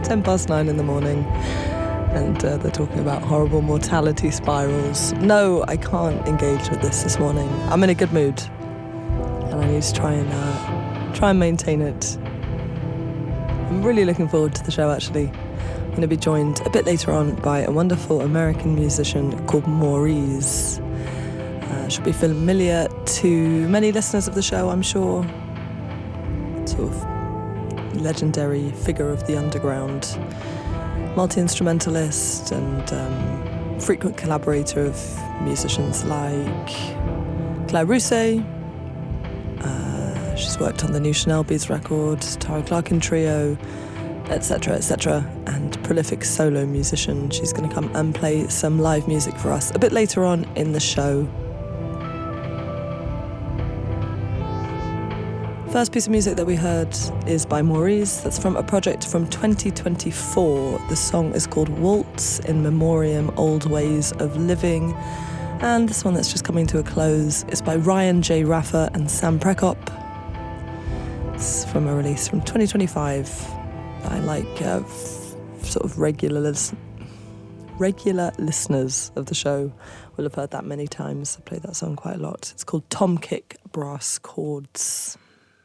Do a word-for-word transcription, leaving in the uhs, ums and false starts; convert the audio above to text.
ten past nine in the morning, and uh, they're talking about horrible mortality spirals. No, I can't engage with this this morning. I'm in a good mood, and I need to try and uh, try and maintain it. I'm really looking forward to the show, actually. I'm going to be joined a bit later on by a wonderful American musician called Maurice. Uh, should be familiar to many listeners of the show, I'm sure. Sort of legendary figure of the underground, multi-instrumentalist and um, frequent collaborator of musicians like Claire Rousset. Uh, she's worked on the new Chanel Beats record, Tara Clarkin Trio, et cetera, et cetera, and prolific solo musician. She's going to come and play some live music for us a bit later on in the show. First piece of music that we heard is by Maurice. That's from a project from twenty twenty-four. The song is called Waltz in Memoriam Old Ways of Living. And this one that's just coming to a close is by Ryan J. Raffer and Sam Prekop. It's from a release from twenty twenty-five. I like uh, f- sort of regular lis- regular listeners of the show will have heard that many times. I played that song quite a lot. It's called Tom Kick Brass Chords.